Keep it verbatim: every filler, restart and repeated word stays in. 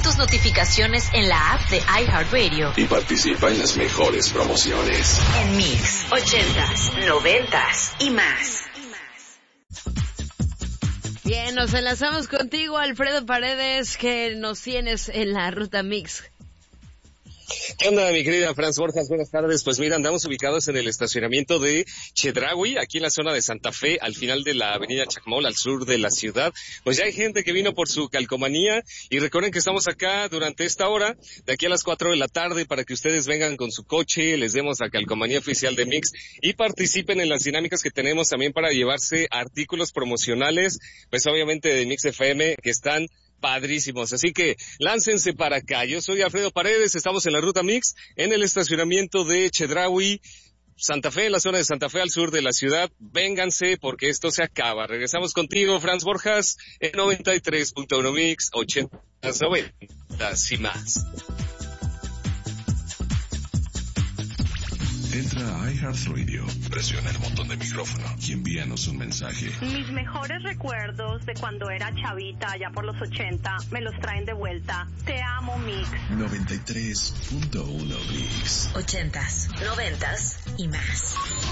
tus notificaciones en la app de iHeartRadio. Y participa en las mejores promociones. En Mix, ochentas, noventas y más. Bien, nos enlazamos contigo, Alfredo Paredes, que nos tienes en la ruta Mix. ¿Qué onda, mi querida Franz Borjas? Buenas tardes. Pues mira, andamos ubicados en el estacionamiento de Chedraui, aquí en la zona de Santa Fe, al final de la avenida Chacmol, al sur de la ciudad. Pues ya hay gente que vino por su calcomanía y recuerden que estamos acá durante esta hora, de aquí a las cuatro de la tarde, para que ustedes vengan con su coche, les demos la calcomanía oficial de Mix y participen en las dinámicas que tenemos también para llevarse artículos promocionales, pues obviamente de Mix F M, que están padrísimos, así que láncense para acá. Yo soy Alfredo Paredes, estamos en la ruta Mix, en el estacionamiento de Chedraui, Santa Fe, la zona de Santa Fe al sur de la ciudad. Vénganse porque esto se acaba. Regresamos contigo, Franz Borjas, en noventa y tres punto uno Mix, ochentas, noventas y más. Entra a iHeartRadio, presiona el botón de micrófono y envíanos un mensaje. Mis mejores recuerdos de cuando era chavita, allá por los ochenta, me los traen de vuelta. Te amo, Mix. noventa y tres punto uno Mix. Ochentas, noventas y más.